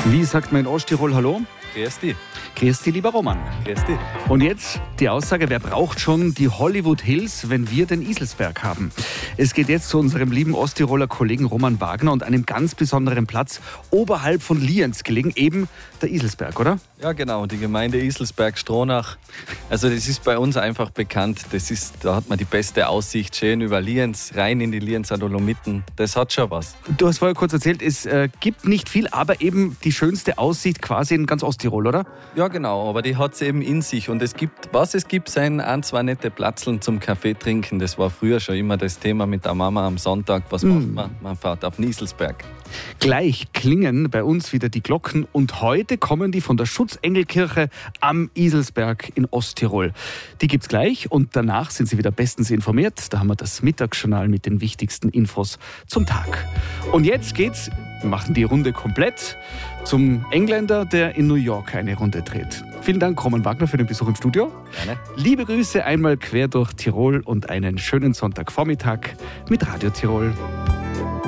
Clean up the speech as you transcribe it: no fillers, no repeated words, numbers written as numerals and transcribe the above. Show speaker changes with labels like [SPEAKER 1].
[SPEAKER 1] Wie sagt man in Osttirol Hallo?
[SPEAKER 2] Grüß dich.
[SPEAKER 1] Grüß dich, lieber Roman.
[SPEAKER 2] Grüß dich.
[SPEAKER 1] Und jetzt die Aussage, wer braucht schon die Hollywood Hills, wenn wir den Iselsberg haben? Es geht jetzt zu unserem lieben Osttiroler Kollegen Roman Wagner und einem ganz besonderen Platz oberhalb von Lienz gelegen, eben der Iselsberg, oder?
[SPEAKER 2] Ja, genau, die Gemeinde Iselsberg-Stronach. Also das ist bei uns einfach bekannt. Da hat man die beste Aussicht, schön über Lienz, rein in die Lienzer Dolomiten. Das hat schon was.
[SPEAKER 1] Du hast vorher kurz erzählt, es gibt nicht viel, aber eben die schönste Aussicht quasi in ganz Osttirol, oder?
[SPEAKER 2] Ja, genau, aber die hat es eben in sich. Und es gibt, sind ein, zwei nette Platzeln zum Kaffee trinken. Das war früher schon immer das Thema mit der Mama am Sonntag. Was macht man? Man fährt auf den Iselsberg.
[SPEAKER 1] Gleich klingen bei uns wieder die Glocken und heute kommen die von der Schutzengelkirche am Iselsberg in Osttirol. Die gibt's gleich und danach sind Sie wieder bestens informiert. Da haben wir das Mittagsjournal mit den wichtigsten Infos zum Tag. Und jetzt geht's, wir machen die Runde komplett, zum Engländer, der in New York eine Runde dreht. Vielen Dank, Roman Wagner, für den Besuch im Studio.
[SPEAKER 2] Gerne.
[SPEAKER 1] Liebe Grüße einmal quer durch Tirol und einen schönen Sonntagvormittag mit Radio Tirol.